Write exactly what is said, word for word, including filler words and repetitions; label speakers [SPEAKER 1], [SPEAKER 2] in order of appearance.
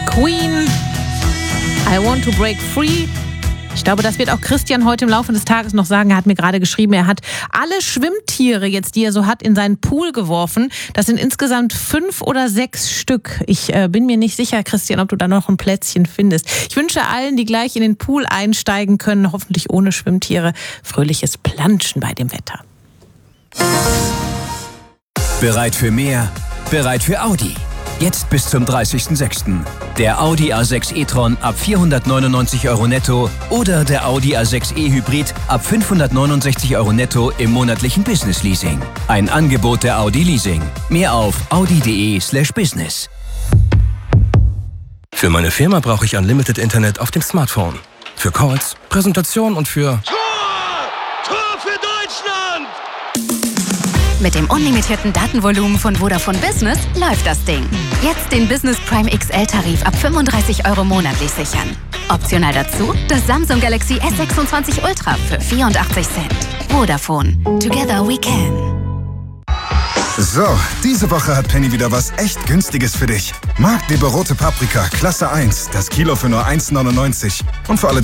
[SPEAKER 1] Queen, I Want to Break Free. Ich glaube, das wird auch Christian heute im Laufe des Tages noch sagen. Er hat mir gerade geschrieben, er hat alle Schwimmtiere jetzt, die er so hat, in seinen Pool geworfen. Das sind insgesamt fünf oder sechs Stück. Ich äh, bin mir nicht sicher, Christian, ob du da noch ein Plätzchen findest. Ich wünsche allen, die gleich in den Pool einsteigen können, hoffentlich ohne Schwimmtiere, fröhliches Planschen bei dem Wetter.
[SPEAKER 2] Bereit für mehr? Bereit für Audi? Jetzt bis zum dreißigsten sechsten Der Audi A sechs e-tron ab vierhundertneunundneunzig Euro netto oder der Audi A sechs e Hybrid ab fünfhundertneunundsechzig Euro netto im monatlichen Business Leasing. Ein Angebot der Audi Leasing. Mehr auf audi.de slash business.
[SPEAKER 3] Für meine Firma brauche ich Unlimited Internet auf dem Smartphone. Für Calls, Präsentation und für...
[SPEAKER 4] Tor! Tor für Deutschland!
[SPEAKER 5] Mit dem unlimitierten Datenvolumen von Vodafone Business läuft das Ding. Jetzt den Business Prime X L-Tarif ab fünfunddreißig Euro monatlich sichern. Optional dazu das Samsung Galaxy S sechsundzwanzig Ultra für vierundachtzig Cent. Vodafone. Together we can.
[SPEAKER 6] So, diese Woche hat Penny wieder was echt Günstiges für dich. Marktleber rote Paprika, Klasse eins. Das Kilo für nur eins neunundneunzig. Und für alle